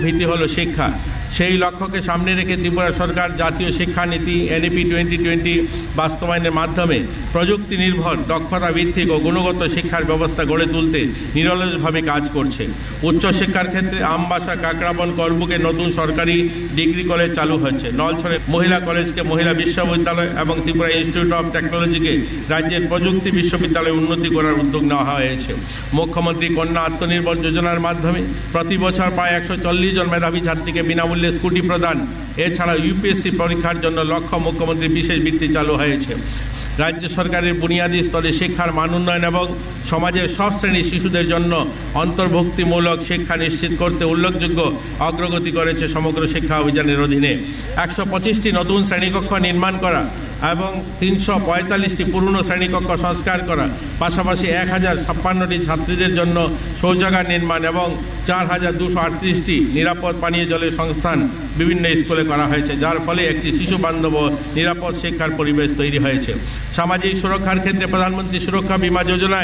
ভিত্তি হলো শিক্ষা। সেই লক্ষ্যকে সামনে রেখে ত্রিপুরা সরকার জাতীয় শিক্ষানীতি NEP 2020 বাস্তবায়নের মাধ্যমে প্রযুক্তি নির্ভর, দক্ষতা ভিত্তিক ও গুণগত শিক্ষার ব্যবস্থা গড়ে তুলতে নিরলসভাবে কাজ করছে। উচ্চশিক্ষার ক্ষেত্রে আমবাসা, কাকরাবন, করবুকে নতুন সরকারি ডিগ্রি কলেজ চালু হচ্ছে। নলছড়ে মহিলা কলেজকে মহিলা বিশ্ববিদ্যালয় এবং ত্রিপুরা ইনস্টিটিউট অফ টেকনোলজিকে রাজ্যের প্রযুক্তি বিশ্ববিদ্যালয়ে উন্নতি করার উদ্যোগ নেওয়া হয়েছে। মুখ্যমন্ত্রী কন্যা আত্মনির্ভর যোজনার মাধ্যমে প্রতি বছর প্রায় 140 জন মেধাবী ছাত্রীকে বিনামূল্যে স্কুটি প্রদান, এছাড়া UPSC পরীক্ষার জন্য লক্ষ্য মুখ্যমন্ত্রী বিশেষ বৃত্তি চালু হয়েছে। রাজ্য সরকারের বুনিয়াদী স্তরে শিক্ষার মান উন্নয়ন এবং সমাজের সব শ্রেণীর শিশুদের জন্য অন্তর্ভুক্তিমূলক শিক্ষা নিশ্চিত করতে উল্লেখযোগ্য অগ্রগতি করেছে সমগ্র শিক্ষা অভিযানের অধীনে। 125টি নতুন শ্রেণীকক্ষ নির্মাণ করা এবং 345টি পুরনো শ্রেণীকক্ষ সংস্কার করা, পাশাপাশি 1056টি ছাত্রীদের জন্য শৌচাগার নির্মাণ এবং 4238টি নিরাপদ পানীয় জলের সংস্থান বিভিন্ন স্কুলে করা হয়েছে, যার ফলে একটি শিশু বান্ধব ও নিরাপদ শিক্ষার পরিবেশ তৈরি হয়েছে। সামাজিক সুরক্ষার ক্ষেত্রে প্রধানমন্ত্রী সুরক্ষা বীমা যোজনায়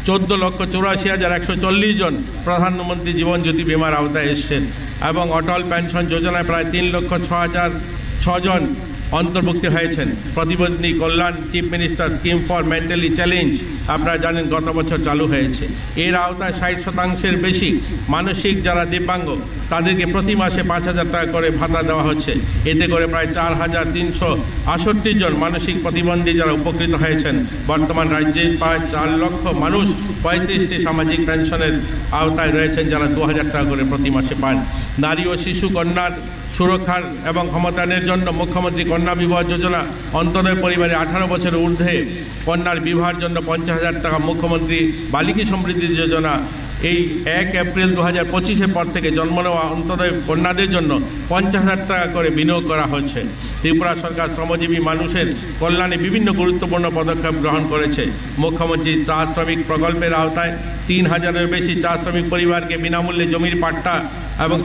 14,84,140 জন প্রধানমন্ত্রী জীবন জ্যোতি বীমার আওতায় এসেছেন এবং অটল পেনশন যোজনায় প্রায় 3,06,006 জন অন্তর্ভুক্ত হয়েছেন। প্রতিবন্ধী কল্যাণ chief minister scheme for mentally challenge আপনারা জানেন গত বছর চালু হয়েছে। এর আওতায় 60% বেশি মানসিক যারা দিব্যাঙ্গ তাদেরকে প্রতি মাসে 5,000 টাকা করে ভাতা দেওয়া হচ্ছে। এতে করে প্রায় 4,368 জন মানসিক প্রতিবন্ধী যারা উপকৃত হয়েছেন। বর্তমান রাজ্যে প্রায় 4 লক্ষ মানুষ 35টি সামাজিক পেনশনের আওতায় রয়েছেন, যারা 2,000 টাকা করে প্রতি মাসে পান। নারী ও শিশু কন্যার সুরক্ষার এবং ক্ষমতায়নের জন্য মুখ্যমন্ত্রী কন্যা বিবাহ যোজনা, অন্তোদয় পরিবারে 18 বছরের ঊর্ধ্বে কন্যার বিবাহের জন্য 50,000 টাকা, মুখ্যমন্ত্রী বালিকা সমৃদ্ধি যোজনা এই 1 এপ্রিল 2025 পর থেকে জন্ম নেওয়া অন্তোদয় কন্যাদের জন্য 50,000 টাকা করে বিনিয়োগ করা হচ্ছে। ত্রিপুরা সরকার শ্রমজীবী মানুষের কল্যাণে বিভিন্ন গুরুত্বপূর্ণ পদক্ষেপ গ্রহণ করেছে। মুখ্যমন্ত্রী চা শ্রমিক প্রকল্পের আওতায় 3,000-এর বেশি চা শ্রমিক পরিবারকে বিনামূল্যে জমির পাট্টা এবং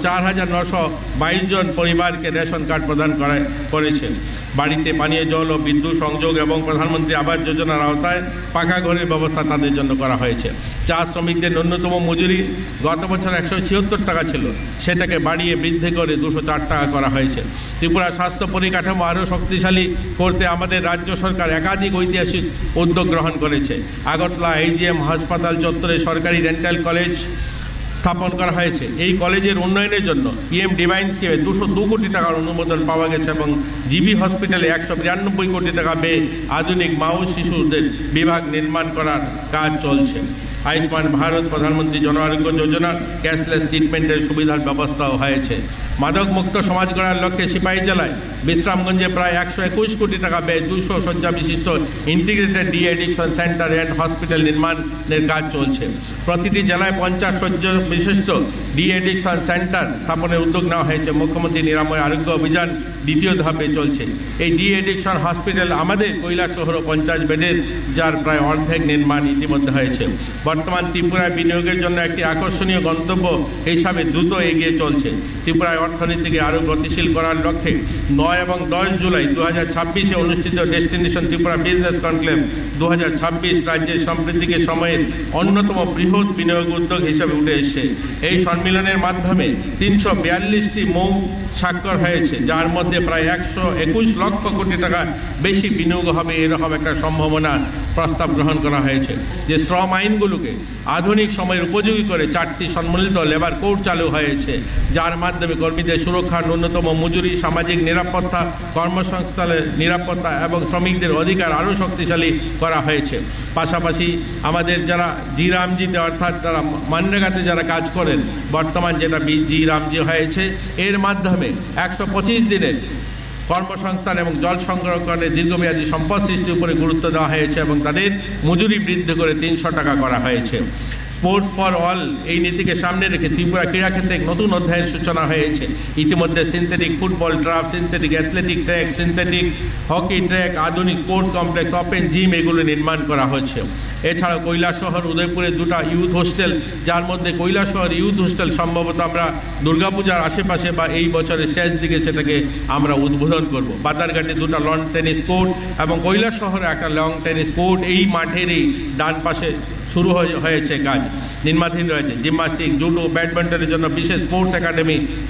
4,922 জন পরিবারকে রেশন কার্ড প্রদান করেছে। বাড়িতে পানীয় জল ও বিদ্যুৎ সংযোগ এবং প্রধানমন্ত্রী আবাস যোজনার আওতায় পাকা ঘরের ব্যবস্থা তাদের জন্য করা হয়েছে। চা শ্রমিকদের ন্যূনতম মজুরি গত বছর 176 টাকা ছিল, সেটাকে বাড়িয়ে বৃদ্ধি করে 204 টাকা করা হয়েছে। ত্রিপুরা স্বাস্থ্য পরিকাঠামো আরও শক্তিশালী করতে আমাদের রাজ্য সরকার একাধিক ঐতিহাসিক উদ্যোগ গ্রহণ করেছে। আগরতলা AGM হাসপাতাল চত্বরে সরকারি ডেন্টাল কলেজ স্থাপন করা হয়েছে। এই কলেজের উন্নয়নের জন্য PM ডিভাইন স্কিমে 202 কোটি টাকার অনুমোদন পাওয়া গেছে এবং GB হসপিটালে 192 কোটি টাকা ব্যয়ে আধুনিক মা ও শিশুদের বিভাগ নির্মাণ করার কাজ চলছে। আয়ুষ্মান ভারত, প্রধানমন্ত্রী জন আরোগ্য যোজনা, ক্যাশলেস ট্রিটমেন্টের সুবিধার ব্যবস্থাও হয়েছে। মাদক মুক্ত সমাজ গড়ার লক্ষ্যে সিপাহী জেলায় বিশ্রামগঞ্জে প্রায় 121 কোটি টাকা ব্যয়ে 200 শয্যা বিশিষ্ট integrated D-addiction centre and hospital নির্মাণের কাজ চলছে। প্রতিটি জেলায় 50 শয্যা বিশিষ্ট ডি-অ্যাডিকশন সেন্টার স্থাপনের উদ্যোগ নেওয়া হয়েছে। মুখ্যমন্ত্রী নিরাময় আরোগ্য অভিযান দ্বিতীয় ধাপে চলছে। এই ডি-অ্যাডিকশন হসপিটাল আমাদের কৈলাসহর 50 বেডের, যার প্রায় অর্ধেক নির্মাণ ইতিমধ্যে হয়েছে। বর্তমান ত্রিপুরায় বিনিয়োগের জন্য একটি আকর্ষণীয় গন্তব্য হিসাবে দ্রুত এগিয়ে চলছে। ত্রিপুরায় অর্থনীতিকে আরও গতিশীল করার লক্ষ্যে 9 এবং 10 জুলাই 2026 অনুষ্ঠিত ডেস্টিনেশন ত্রিপুরা বিজনেস কনক্লেভ 2026 রাজ্যের সমৃদ্ধিকে সময়ের অন্যতম বৃহৎ বিনিয়োগ উদ্যোগ হিসাবে উঠে এসেছে। এই সম্মেলনের মাধ্যমে 342টি মৌ স্বাক্ষর হয়েছে, যার মধ্যে প্রায় 121 লক্ষ কোটি টাকা বেশি বিনিয়োগ হবে এরকম একটা সম্ভাবনা প্রস্তাব গ্রহণ করা হয়েছে। যে শ্রম আইনগুলোকে আধুনিক সময়ের উপযোগী করে 4টি সম্মিলিত লেবার কোড চালু হয়েছে, যার মাধ্যমে কর্মীদের সুরক্ষা, ন্যূনতম মজুরি, সামাজিক নিরাপত্তা, কর্মসংস্থানের নিরাপত্তা এবং শ্রমিকদের অধিকার আরও শক্তিশালী করা হয়েছে। পাশাপাশি আমাদের যারা জি-রামজিতে অর্থাৎ যারা মানরেগাতে যারা কাজ করেন, বর্তমান যেটা জি-রামজি হয়েছে, এর মাধ্যমে 125 দিনের কর্মসংস্থান এবং জল সংরক্ষণের দীর্ঘমেয়াদী সম্পদ সৃষ্টির উপরে গুরুত্ব দেওয়া হয়েছে এবং তাদের মজুরি বৃদ্ধি করে 300 টাকা করা হয়েছে। স্পোর্টস ফর অল এই নীতিকে সামনে রেখে ত্রিপুরা ক্রীড়াক্ষেত্রে এক নতুন অধ্যায়ের সূচনা হয়েছে। ইতিমধ্যে synthetic football trough, synthetic athletic track, synthetic hockey track, আধুনিক স্পোর্টস কমপ্লেক্স, ওপেন জিম এগুলো নির্মাণ করা হচ্ছে। এছাড়াও কৈলাসহর, উদয়পুরে 2টা ইউথ হোস্টেল, যার মধ্যে কৈলাসহর ইউথ হোস্টেল সম্ভবত আমরা দুর্গাপূজার আশেপাশে বা এই বছরের শেষ দিকে সেটাকে আমরা উদ্বোধন করব। বাদারঘাটে 2টা লন টেনিস কোর্ট এবং কৈলাসহরে একটা লং টেনিস কোর্ট এই মাঠেরই ডান পাশে শুরু হয়েছে কাজ, নির্মাণাধীন রয়েছে। জিমন্যাস্টিক, জুডো, ব্যাডমিন্টনের জন্য বিশেষ স্পোর্টস একাডেমি